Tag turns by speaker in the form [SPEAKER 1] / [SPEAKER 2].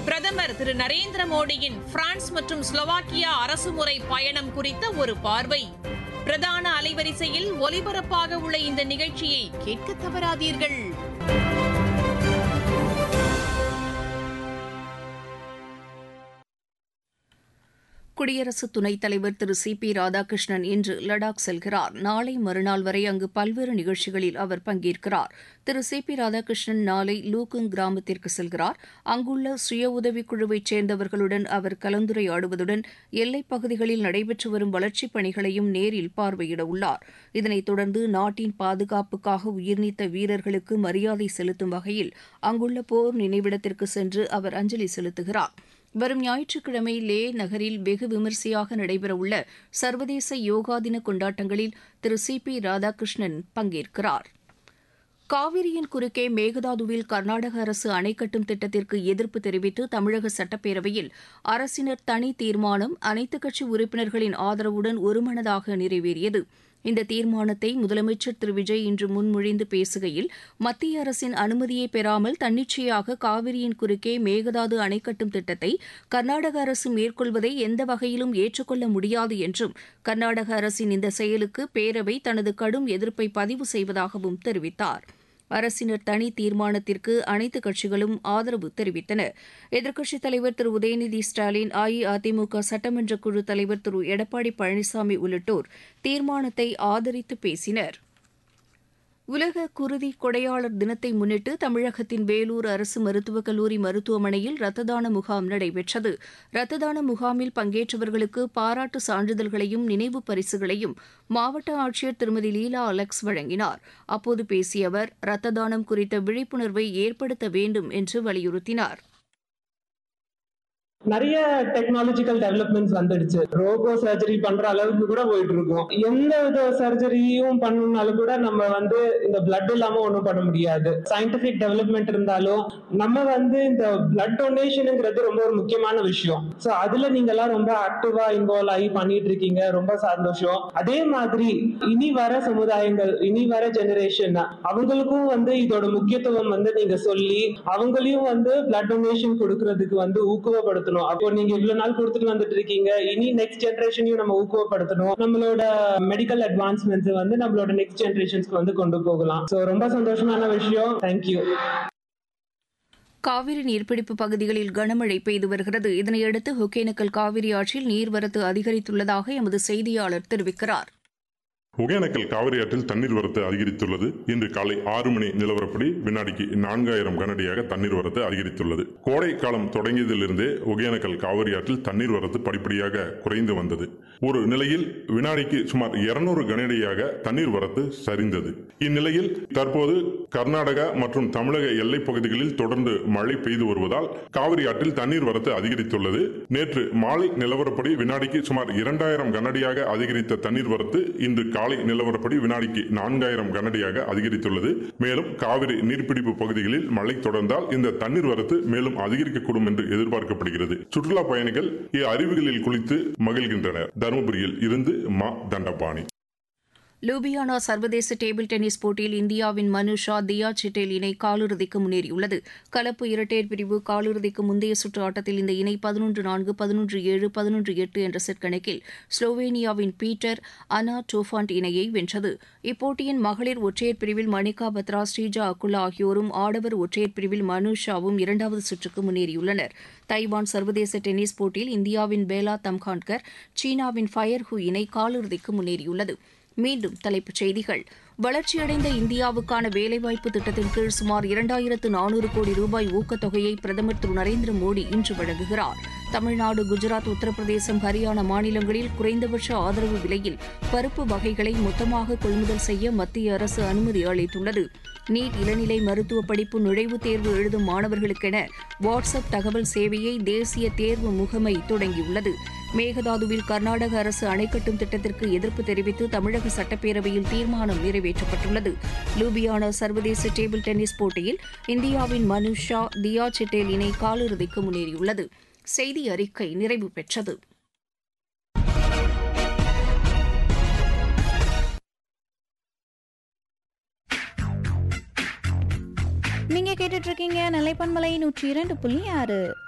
[SPEAKER 1] பிரதமர் திரு நரேந்திர மோடியின் பிரான்ஸ் மற்றும் ஸ்லோவாக்கியா அரசுமுறை பயணம் குறித்த ஒரு பார்வை. பிரதான அலைவரிசையில் ஒலிபரப்பாக உள்ள இந்த நிகழ்ச்சியை கேட்க தவறாதீர்கள்.
[SPEAKER 2] குடியரசு துணைத் தலைவர் திரு சி.பி. ராதாகிருஷ்ணன் இன்று லடாக் செல்கிறார். நாளை மறுநாள் வரை அங்கு பல்வேறு நிகழ்ச்சிகளில் அவர் பங்கேற்கிறார். திரு சி.பி. ராதாகிருஷ்ணன் நாளை லூகுங் கிராமத்திற்கு செல்கிறார். அங்குள்ள சுய உதவிக் குழுவைச் சேர்ந்தவர்களுடன் அவர் கலந்துரையாடுவதுடன் எல்லைப் பகுதிகளில் நடைபெற்று வரும் வளர்ச்சிப் பணிகளையும் நேரில் பார்வையிட உள்ளார். இதனைத் தொடர்ந்து நாட்டின் பாதுகாப்புக்காக உயிர்நீத்த வீரர்களுக்கு மரியாதை செலுத்தும் வகையில் அங்குள்ள போர் நினைவிடத்திற்கு சென்று அவர் அஞ்சலி செலுத்துகிறார். வரும் ஞாயிற்றுக்கிழமை லே நகரில் வெகு விமரிசையாக நடைபெறவுள்ள சர்வதேச யோகா தின கொண்டாட்டங்களில் திரு சி.பி. ராதாகிருஷ்ணன் பங்கேற்கிறார். காவிரியின் குறுக்கே மேகதாதுவில் கர்நாடக அரசு அணை கட்டும் திட்டத்திற்கு எதிர்ப்பு தெரிவித்து தமிழக சட்டப்பேரவையில் அரசினர் தனி தீர்மானம் அனைத்துக் கட்சி உறுப்பினர்களின் ஆதரவுடன் ஒருமனதாக நிறைவேறியது. இந்த தீர்மானத்தை முதலமைச்சர் திரு விஜய் இன்று முன்மொழிந்து பேசுகையில், மத்திய அரசின் அனுமதியை பெறாமல் தன்னிச்சையாக காவிரியின் குறுக்கே மேகதாது அணை கட்டும் திட்டத்தை கர்நாடக அரசு மேற்கொள்வதை எந்த வகையிலும் ஏற்றுக்கொள்ள முடியாது என்றும், கர்நாடக அரசின் இந்த செயலுக்கு பேரவை தனது கடும் எதிர்ப்பை பதிவு செய்வதாகவும் தெரிவித்தார். அரசினர் தனி தீர்மானத்திற்கு அனைத்துக் கட்சிகளும் ஆதரவு தெரிவித்தன. எதிர்க்கட்சித் தலைவர் திரு உதயநிதி ஸ்டாலின், அஇஅதிமுக சட்டமன்ற குழு தலைவர் திரு எடப்பாடி பழனிசாமி உள்ளிட்டோர் தீர்மானத்தை ஆதரித்து பேசினர். உலக குருதி கொடையாளர் தினத்தை முன்னிட்டு தமிழகத்தின் வேலூர் அரசு மருத்துவக் கல்லூரி மருத்துவமனையில் ரத்த தான முகாம் நடைபெற்றது. ரத்த தான முகாமில் பங்கேற்றவர்களுக்கு பாராட்டு சான்றிதழ்களையும் நினைவு பரிசுகளையும் மாவட்ட ஆட்சியர் திருமதி லீலா அலெக்ஸ் வழங்கினார். அப்போது பேசிய அவர், ரத்த தானம் குறித்த விழிப்புணர்வை ஏற்படுத்த வேண்டும் என்று வலியுறுத்தினார்.
[SPEAKER 3] நிறைய டெக்னாலஜிக்கல் டெவலப்மெண்ட்ஸ் வந்துடுச்சு. ரோபோ சர்ஜரி பண்ற அளவுக்கு கூட போயிட்டு இருக்கோம். எந்த வித சர்ஜரியும் பண்ணணும்னாலும் கூட நம்ம இந்த பிளட் இல்லாம ஒண்ணும் பண்ண முடியாது. சயின்டிபிக் டெவலப்மெண்ட் இருந்தாலும் நம்ம இந்த பிளட் டொனேஷன்ங்கிறது ரொம்ப ஒரு முக்கியமான விஷயம். சோ அதுல நீங்க எல்லாம் ரொம்ப ஆக்டிவா இன்வால்வ் ஆகி பண்ணிட்டு இருக்கீங்க. ரொம்ப சந்தோஷம். அதே மாதிரி இனி வர சமுதாயங்கள், இனி வர ஜெனரேஷன் அவங்களுக்கும் இதோட முக்கியத்துவம் நீங்க சொல்லி அவங்களையும் பிளட் டொனேஷன் கொடுக்கறதுக்கு ஊக்குவப்படுத்த. அப்போ நீங்க இவ்வளவு நாள் கொடுத்துட்டு வந்துட்டு இருக்கீங்க, இனி நெக்ஸ்ட் ஜெனரேஷனையும் நம்ம ஊக்குவப்படுத்தணும். நம்மளோட மெடிக்கல் அட்வான்ஸ்மெண்ட்ஸ் நம்மளோட நெக்ஸ்ட் ஜெனரேஷன்ஸ்க்கு கொண்டு போகலாம். சோ ரொம்ப சந்தோஷமான விஷயம். தேங்க்யூ.
[SPEAKER 2] காவிரி நீர்பிடிப்பு பகுதிகளில் கனமழை பெய்து வருகிறது. இதனையடுத்து ஒகேனக்கல் காவிரி ஆற்றில் நீர்வரத்து அதிகரித்துள்ளதாக எமது செய்தியாளர் தெரிவிக்கிறார்.
[SPEAKER 4] ஒகேனக்கல் காவிரி ஆற்றில் தண்ணீர் வரத்து அதிகரித்துள்ளது. இன்று காலை 6 மணி நிலவரப்படி வினாடிக்கு 4000 கனஅடியாக தண்ணீர் வரத்து அதிகரித்துள்ளது. கோடை காலம் தொடங்கியதிலிருந்தே ஒகேனக்கல் காவிரி ஆற்றில் தண்ணீர் வரத்து படிப்படியாக குறைந்து வந்தது. ஒரு நிலையில் வினாடிக்கு சுமார் 200 கனஅடியாக தண்ணீர் வரத்து சரிந்தது. இந்நிலையில் தற்போது கர்நாடகா மற்றும் தமிழக எல்லைப் பகுதிகளில் தொடர்ந்து மழை பெய்து வருவதால் காவிரி ஆற்றில் தண்ணீர் வரத்து அதிகரித்துள்ளது. நேற்று மாலை நிலவரப்படி வினாடிக்கு சுமார் 2000 கனஅடியாக அதிகரித்த தண்ணீர் வரத்து இன்று காலை நிலவரப்படி வினாடிக்கு 4000 கனஅடியாக அதிகரித்துள்ளது. மேலும் காவிரி நீர்பிடிப்பு பகுதிகளில் மழை தொடர்ந்தால் இந்த தண்ணீர் வரத்து மேலும் அதிகரிக்கக்கூடும் என்று எதிர்பார்க்கப்படுகிறது. சுற்றுலா பயணிகள் அருவிகளில் குளித்து மகிழ்கின்றனர். தருமபுரியில் இருந்து மா தண்டபாணி.
[SPEAKER 2] லூபியானா சர்வதேச டேபிள் டென்னிஸ் போட்டியில் இந்தியாவின் மனுஷா தியா சிட்டேல் இணை காலிறுதிக்கு முன்னேறியுள்ளது. கலப்பு இரட்டையர் பிரிவு காலிறுதிக்கு முந்தைய சுற்று ஆட்டத்தில் இந்த இணை 11-4, 11-7, 11-8 என்ற செட் கணக்கில் ஸ்லோவேனியாவின் பீட்டர் அனா டோஃபாண்ட் இணையை வென்றது. இப்போட்டியின் மகளிர் ஒற்றையர் பிரிவில் மணிகா பத்ரா, ஸ்ரீஜா அக்குலா ஆகியோரும், ஆடவர் ஒற்றையர் பிரிவில் மனுஷாவும் இரண்டாவது சுற்றுக்கு முன்னேறியுள்ளனர். தைவான் சர்வதேச டென்னிஸ் போட்டியில் இந்தியாவின் பேலா தம்கான்கர், சீனாவின் ஃபயர் ஹூ இணை காலிறுதிக்கு முன்னேறியுள்ளது. மீண்டும் தலைப்புச் செய்திகள். வளர்ச்சியடைந்த இந்தியாவுக்கான வேலைவாய்ப்பு திட்டத்தின் கீழ் சுமார் 2400 கோடி ரூபாய் ஊக்கத்தொகையை பிரதமர் திரு நரேந்திர மோடி இன்று வழங்குகிறார். தமிழ்நாடு, குஜராத், உத்தரப்பிரதேசம், ஹரியானா மாநிலங்களில் குறைந்தபட்ச ஆதரவு விலையில் பருப்பு வகைகளை மொத்தமாக கொள்முதல் செய்ய மத்திய அரசு அனுமதி அளித்துள்ளது. நீட் இளநிலை மருத்துவ படிப்பு நுழைவுத் தேர்வு எழுதும் மாணவர்களுக்கென வாட்ஸ்அப் தகவல் சேவையை தேசிய தேர்வு முகமை தொடங்கியுள்ளது. மேகதாதுவில் கர்நாடக அரசு அணை கட்டும் திட்டத்திற்கு எதிர்ப்பு தெரிவித்து தமிழக சட்டப்பேரவையில் தீர்மானம் நிறைவேற்றப்பட்டுள்ளது. லூபியானா சர்வதேச டேபிள் டென்னிஸ் போட்டியில் இந்தியாவின் மனுஷா தியா சிட்டேல் இணை காலிறுதிக்கு முன்னேறியுள்ளது. செய்தி அறிக்கை நிறைவு பெற்றது.
[SPEAKER 5] நீங்க கேட்டுட்டு இருக்கீங்க நிலைப்பன்மலை 102.6.